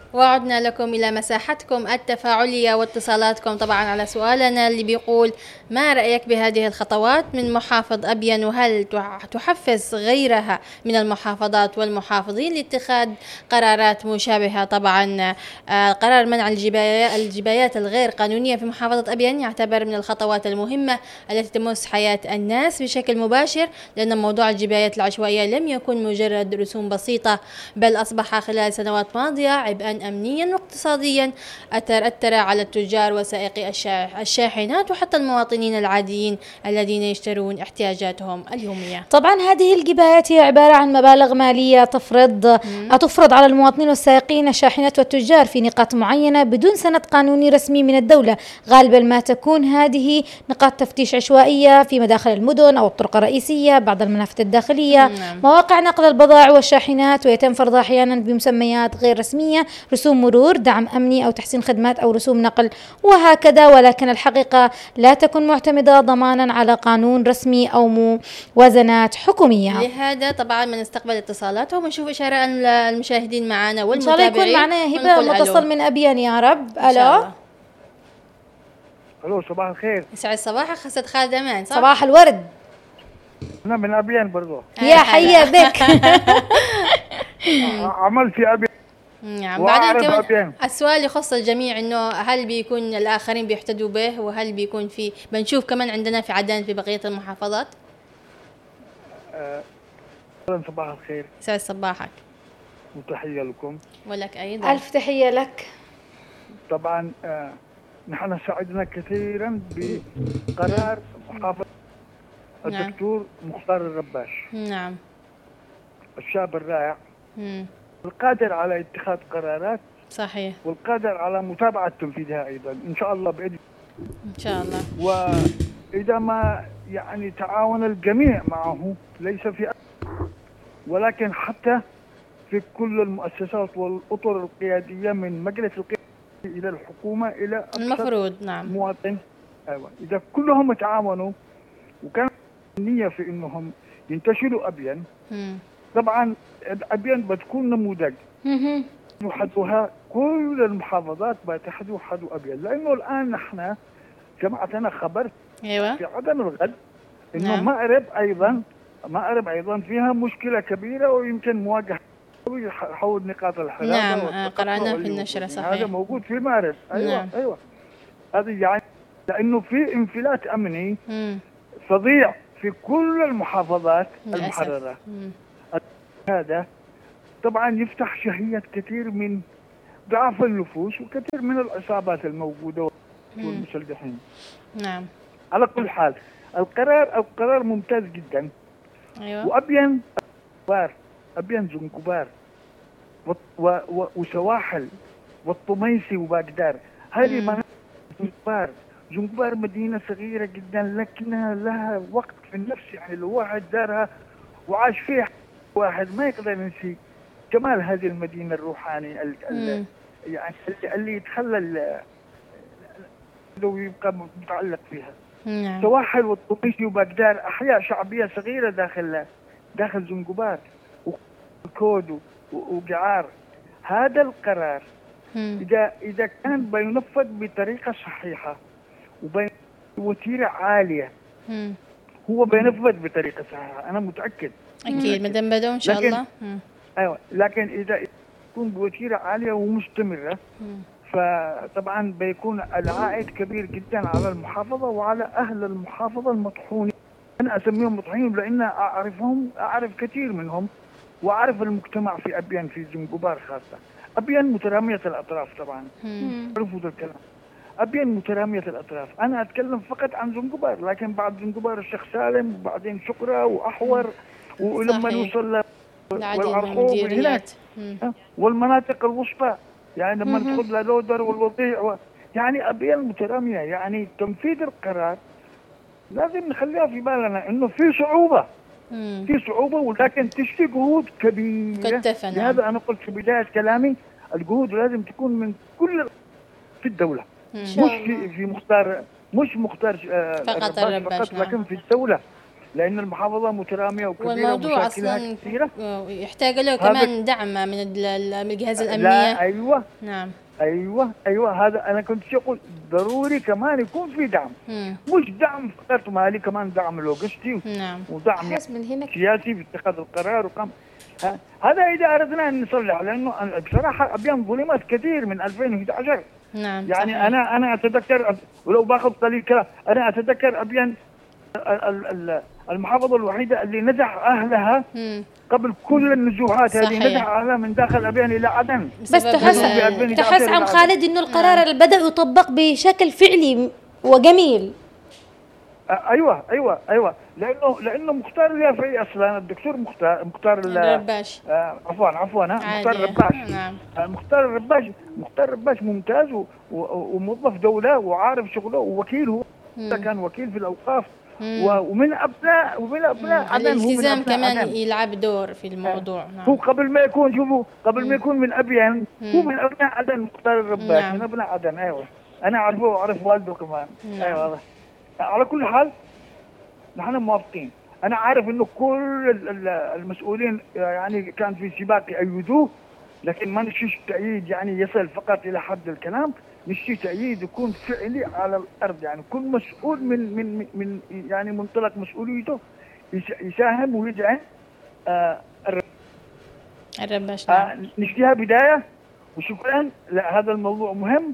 وعدنا لكم إلى مساحتكم التفاعلية واتصالاتكم طبعا على سؤالنا اللي بيقول: ما رأيك بهذه الخطوات من محافظ أبين، وهل تحفز غيرها من المحافظات والمحافظين لاتخاذ قرارات مشابهة؟ طبعا قرار منع الجبايات الغير قانونية في محافظة أبين يعتبر من الخطوات المهمة التي تمس حياة الناس بشكل مباشر، لأن موضوع الجبايات العشوائية لم يكن مجرد رسوم بسيطة، بل أصبح خلال سنوات ماضية عبئا أمنيا واقتصاديا أثر على التجار وسائقي الشاحنات وحتى المواطنين العاديين الذين يشترون احتياجاتهم اليومية. طبعا هذه الجبايات هي عبارة عن مبالغ مالية تفرض على المواطنين والسائقين الشاحنات والتجار في نقاط معينة بدون سند قانوني رسمي من الدولة. غالبا ما تكون هذه نقاط تفتيش عشوائية في مداخل المدن أو الطرق الرئيسية، بعض المنافذ الداخلية، مواقع نقل البضائع والشاحنات، ويتم فرضها أحيانا بمسميات غير رسمية: رسوم مرور، دعم أمني، أو تحسين خدمات، أو رسوم نقل، وهكذا. ولكن الحقيقة لا تكون معتمدة ضمانا على قانون رسمي أو موازنات حكومية. لهذا طبعا بنستقبل اتصالاتهم ونشوف إشارة المشاهدين معنا والمتابعين. إن شاء الله يكون معنا هبة متصل من أبيان يا رب. ألو صباح الخير. يسعد صباحك أستاذ خالد أمان. صباح الورد. أنا من أبيان برضو. يا حيا بك. عمل في أبيان. نعم. بعدين كمان السؤال يخص الجميع، إنه هل بيكون الآخرين بيحتدوا به، وهل بيكون بنشوف كمان عندنا في عدن في بقية المحافظات؟ صباح الخير. يسعد صباحك وتحية لكم. ولك أيضا. ألف تحية لك. طبعا نحن سعدنا كثيرا بقرار محافظ الدكتور مختار الرباش. نعم. الشاب الرائع القادر على اتخاذ قرارات صحيح، والقادر على متابعة تنفيذها أيضا إن شاء الله بإذن. إن شاء الله. وإذا ما يعني تعاون الجميع معه، ليس في ولكن حتى في كل المؤسسات والأطر القيادية من مجلس القيادة إلى الحكومة إلى المفروض نعم مواطن. أيوة. إذا كلهم تعاونوا وكان نية في إنهم ينتشروا أبين، طبعا أبين بتكون نموذج يحدوها كل المحافظات بتحدوا أبين، لأنه الآن نحن جمعتنا خبر أيوة. في عدن الغد إنه مأرب أيضا فيها مشكلة كبيرة ويمكن مواجهة حول نقاط الحرارة. نعم قرأنا في النشرة. صحيح، هذا موجود في مأرب. أيوة. نعم. أيوة. هذا يعني لأنه في انفلات أمني فظيع في كل المحافظات المحررة. هذا طبعا يفتح شهية كثير من ضعف النفوس وكثير من العصابات الموجودة والمسلحين. نعم. على كل حال القرار ممتاز جدا. أيوة. وأبين زنكبار وسواحل والطميسي وباقدار، هذه مناطق زنكبار مدينة صغيرة جدا لكنها لها وقت في النفس. يعني لو واحد دارها وعاش فيها واحد ما يقدر ينسي جمال هذه المدينة الروحاني يعني اللي يتخلى لو يبقى متعلق فيها. سواحل والطميسي وباقدار أحياء شعبية صغيرة داخل زنكبار وكود وقعار. هذا القرار إذا كان بينفذ بطريقة صحيحة وبوتيرة عالية، هو بينفذ بطريقة صحيحة، أنا متأكد. أكيد مدام بدو إن شاء الله. أيوة. لكن إذا يكون بوتيرة عالية ومستمرة فطبعا بيكون العائد كبير جدا على المحافظة وعلى أهل المحافظة المطحونين. أنا أسميهم مطحونين لأن أعرف كثير منهم، وأعرف المجتمع في أبيان في زنكبار خاصة. أبيان مترامية الأطراف طبعا. رفض الكلام. أبيان مترامية الأطراف. أنا أتكلم فقط عن زنكبار، لكن بعد زنكبار الشيخ سالم وبعدين شقرة وأحور ولما نوصل والعرقوب هناك والمناطق الوسطى، يعني لما ندخل للودر والوضيع يعني أبيان مترامية. يعني تنفيذ القرار لازم نخليها في بالنا إنه في صعوبة ولكن تشتي جهود كبيرة. لهذا أنا قلت في بداية كلامي الجهود لازم تكون من كل في الدولة، مش في مختار، مش مختار فقط الرباش، لكن في الدولة. لأن المحافظة مترامية وكبيرة والموضوع ومشاكلها أصلا كثيرة. يحتاج له كمان دعم من الجهاز الأمنية. لا أيوة نعم. أيوة هذا أنا كنت أقول ضروري كمان يكون في دعم. مش دعم فقط مالي، كمان دعم لوجستي. نعم. ودعم سياسي في اتخاذ القرار وقام. هذا إذا أردنا أن نصلح، لأنه بصراحة أبيان ظلمت كثير من 2011. نعم. يعني صحيح. أنا أتذكر، ولو باخذ قليل كلام، أنا أتذكر أبيان المحافظة الوحيدة اللي نزح أهلها قبل كل النزوحات هذه، نزح أهلها من داخل أبيان إلى عدن. بس تحس عم خالد إنه القرار اللي بدأ يطبق بشكل فعلي وجميل. أيوة لأنه مختار اليافعي أصلا، الدكتور مختار الرباش. عفوا مختار الرباش. نعم. مختار الرباش ممتاز وموظف دولة وعارف شغله ووكيل، هو كان وكيل في الأوقاف. ومن أبناء عدن. الالتزام كمان يلعب دور في الموضوع. نعم. هو قبل ما يكون من أبيان، هو من أبناء عدن. مختار الرباش. نعم. من أبناء عدن. أيوة أنا أعرفه وأعرف والده كمان. نعم. أيوة. على كل حال نحن موافقين. أنا عارف إنه كل المسؤولين يعني كان في سباق يأيدوه، لكن ما نشيش تأييد يعني يصل فقط إلى حد الكلام، نشي تأييد يكون فعلي على الأرض. يعني كل مسؤول من يعني منطلق مسؤوليته يساهم ويدعم الرباش. نشتيها بداية وشكرا. لا هذا الموضوع مهم.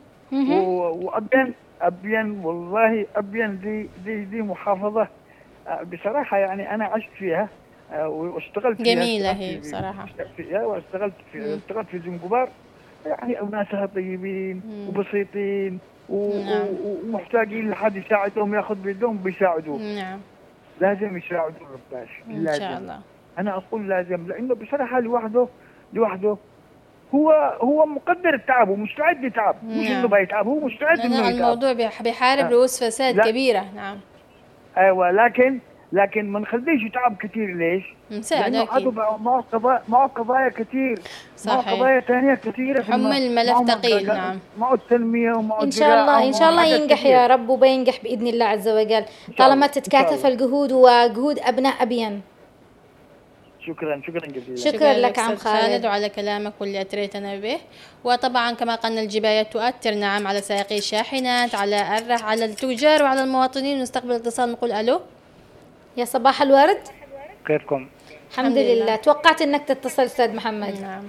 وأبين والله دي محافظة بصراحة يعني أنا عشت فيها واشتغلت فيها. جميلة هي بصراحة. واشتغلت في زنجبار. يعني ناسها طيبين وبسيطين ومحتاجين لحد يساعدهم، ياخذ بيدهم بيساعدوه. نعم. لازم يساعدوا الرباش. إن شاء الله. أنا أقول لازم، لأنه بصراحة لوحده هو مقدر التعب ومستعد يتعب. مش إنه بيتعب، هو مستعد إنه يتعب. الموضوع بيحارب رؤوس فساد كبيرة. نعم. أيوة لكن ما نخليش يتعب كثير. ليش؟ لأنه معه قضايا كثير. صحيح. معه قضايا ثانية كثيرة. حمل الملف ثقيل. نعم. معه التنمية ومعه إن شاء الله ينجح يا رب، وبينجح بإذن الله عز وجل طالما تتكاتف الجهود وجهود أبناء أبيان. شكرا جزيلا. شكرا لك عم خالد وعلى كلامك واللي أتريتنا به. وطبعا كما قلنا الجبايات تؤثر نعم على سائقي الشاحنات، على على التجار وعلى المواطنين. نستقبل اتصال نقول ألو. يا صباح الورد، كيفكم؟ الحمد لله. توقعت انك تتصل استاذ محمد. نعم.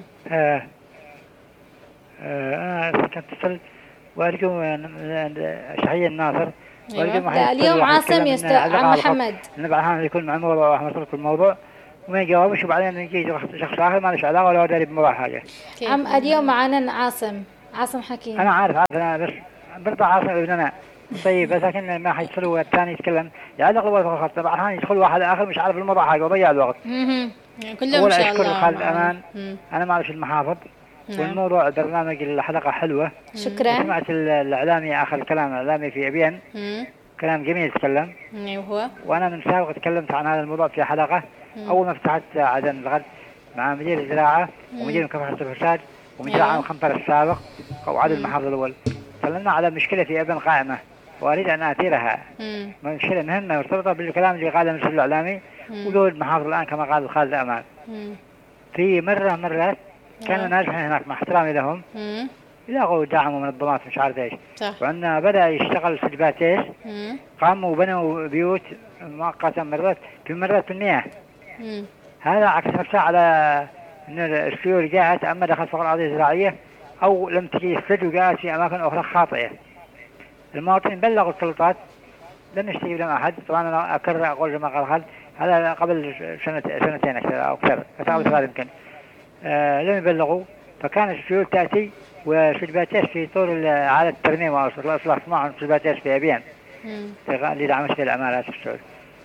انا كنت اتصل وارجو شحية الناصر. أيوة. اليوم عاصم يا استاذ عم محمد. نبعث يكون مع الموضوع واحنا في الموضوع وما يجاوبش، وبعدين يجي شخص اخر ما له علاقه ولا داري بموضوع حاجه. اليوم معنا عاصم حكيم. انا عارف انا بس برضه عاصم ابننا طيب، بس لكن ما حيدخلوا الثاني يتكلم يعني اغلب الوقت طبعا يدخل واحد اخر مش عارف الموضوع حاجه وضيع الوقت. كلهم ان شاء الله. اشكر خالد امان. انا ما اعرف المحافظ. والموضوع برنامج الحلقه حلوه. شكرا. سمعت الاعلامي اخر الكلام الاعلامي في ابين. كلام جميل تكلم. ايوه. وانا من سابق تكلمت عن هذا الموضوع في حلقه. اول ما فتحت عدن الغد مع مدير الزراعه ومدير مكافحه الفساد ومدير عام خنطر السابق وعدد المحافظ الاول. تكلمنا على مشكله في ابن قائمه واريد ان اثيرها. مشكله مهمه مرتبطه بالكلام اللي قاله المسؤول الاعلامي ودول محافظ الان كما قال خالد امان. في مرات كانوا ناجحين هناك مع احترامي لهم. يلاقوا دعم ومنظمات مش عارف ايش. وعندنا بدا يشتغل سجباتيس. قاموا وبنوا بيوت مؤقتا مرات بالمياه. هذا عكس نفسه على ان السيول جاءت اما دخلت فوق الاراضي الزراعيه او لم تجي السد وجاءت في اماكن اخرى خاطئه. المواطنين بلغوا السلطات لم يستجيب لهم احد. طبعا انا اكرر اقول زي ما قال خالد هذا قبل سنتين او اكثر ثلاث يمكن. لم يبلغوا، فكان السيول تاتي وسجباتيس في طول اعاده الترميم واصلاح صناعه سجباتيس في ابين اللي دعمت في العمالات في السعود.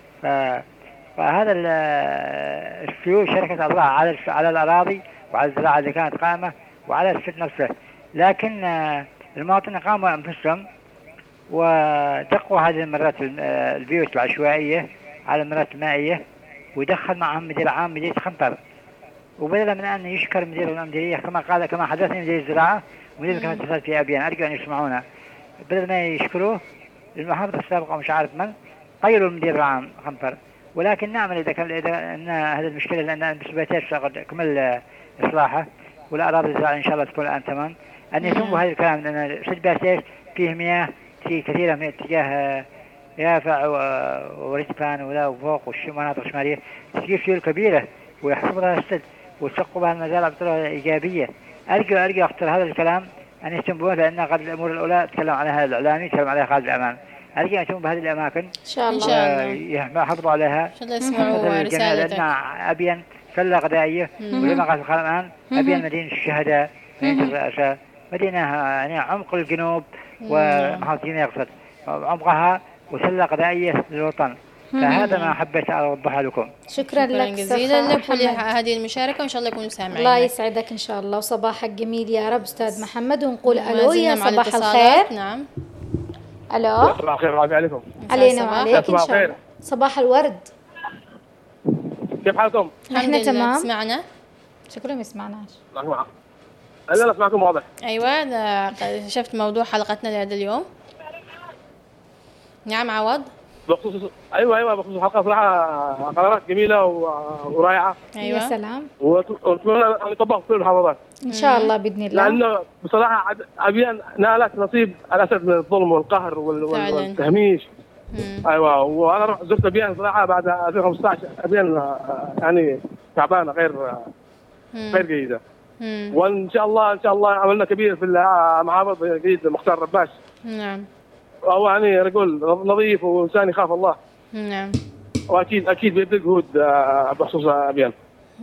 فهذا السيول شركه اضلاع على الاراضي وعلى الزراعه اللي كانت قائمه وعلى السد نفسه. لكن المواطنين قاموا انفسهم ودقوا هذه المرات البيوت العشوائيه على المرات المائيه ودخل معهم مدير عام مديريه خنطر. وبدلا من ان يشكر مدير الامديريه كما حدثني مدير الزراعه ومدير مكافحه الفساد في ابين، ارجو ان يسمعونا. بدل ما يشكروه المحافظ السابق مش عارف من غيروا المدير العام خنطر ولكن نعمل إذا أن هذه المشكلة لأن بالنسبة قد كمل إصلاحه والأراضي الزراعية إن شاء الله تكون الآن تمام أن يتم هذا الكلام لأن سد باسيس فيه مياه في كثيرة من اتجاه يافع ورجبان ولا وفوق والمناطق الشمالية تجيب سيول كبيرة ويحفظها السد ويسقوا بها المزارع بطريقة إيجابية. أرجو أختار هذا الكلام أن يتم لأن قد الأمور الأولى تكلم عليها الإعلامي تكلم عليها خالد الأمان. أرجو أن يتم بهذه الأماكن إن شاء الله يحافظوا عليها إن شاء الله يسمعوا رسالتك. لأن أبين سلة غذائية ولما قال خالد الأمان أبين مدينة الشهداء مدينة الرئاسة مدينة يعني عمق الجنوب ومحافظة يقصد عمقها وسلة غذائية للوطن. فهذا ما حبيت أوضحه لكم. شكرا لك جزيلا لك ولهذه المشاركة وإن شاء الله يكونوا سامعين. الله يسعدك إن شاء الله وصباحك جميل يا رب أستاذ محمد ونقول ما ألو زلنا يا مع صباح الاتصالات. الخير. نعم. ألو صباح الخير السلام عليكم. علينا وعليك إن صباح شاء الله. الخير. صباح الورد. كيف حالكم؟ الحمد لله. تمام. تسمعنا؟ شكرا ما سمعناش. لا اسمعكم واضح. أيوة شفت موضوع حلقتنا لهذا اليوم. نعم عوض. بخصوص ايوه بخصوص الحلقه صراحه قرارات جميله ورائعه. أيوة. يا سلام. ونتمنى ان يطبق في كل المحافظات. إن شاء الله بإذن الله. لانه بصراحه ابين نالت نصيب الاسد من الظلم والقهر والتهميش. ايوه وانا زرت ابين صراحه بعد 2015 ابين يعني تعبانه غير جيده. وان شاء الله عملنا كبير في المحافظ جديد مختار رباش. نعم. وهو يعني رجل نظيف وإنسان يخاف الله. نعم. وأكيد بيبذل جهود بخصوص أبيان.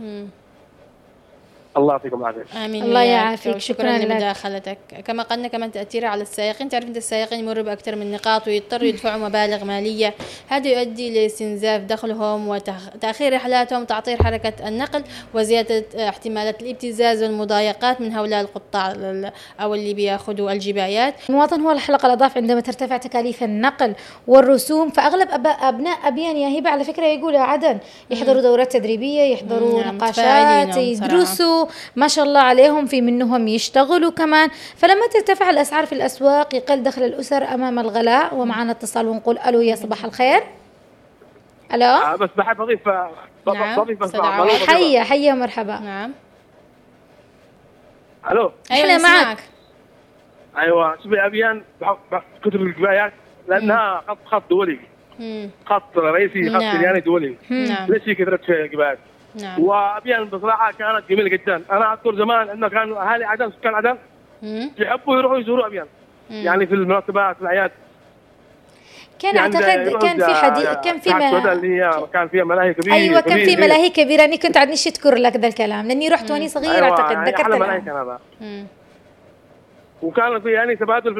الله يعطيكم العافية. آمين. الله يعافيك. شكرا لمداخلتك. كما قلنا كمان تأثير على السائقين. تعرف أنت السائقين يمروا بأكثر من نقاط ويضطروا يدفعوا مبالغ مالية. هذا يؤدي لاستنزاف دخلهم وتأخير رحلاتهم وتعطيل حركة النقل وزيادة احتمالات الابتزاز والمضايقات من هؤلاء القطاع أو اللي بياخذوا الجبايات. المواطن هو الحلقة الأضعف عندما ترتفع تكاليف النقل والرسوم. فأغلب أبناء أبيان يا هبة على فكرة يقولوا عدن يحضروا دورات تدريبية يحضروا نقاشات يدرسوا ما شاء الله عليهم في منهم يشتغلوا كمان. فلما ترتفع الأسعار في الأسواق يقل دخل الأسر أمام الغلاء. ومعنا اتصال ونقول ألو يا صباح الخير. ألو بس بحب أضيف نعم. حيا مرحبا. نعم. ألو إحنا معك. أيوة شوفي أبيان كتب الجبايات لأنها خط دولي. خط رئيسي خط سرياني دولي. ليش كثرت جبايات. نعم. وأبيان بصراحة كانت جميلة جدا. أنا أذكر زمان أنه كان أهالي عدن سكان عدن يحبوا يروحوا يزوروا أبيان. يعني في المناسبات في الأعياد. كان يعني أعتقد كان في حديث كان في كان فيها ملاهي كبيرة. أيوة كان في ملاهي كبيرة. أنا كنت عدني أذكر لك ذا الكلام لأني رحت وأني صغيرة. أيوة أعتقد ذكرت ملاهي كان هذا. وكان في يعني تبادل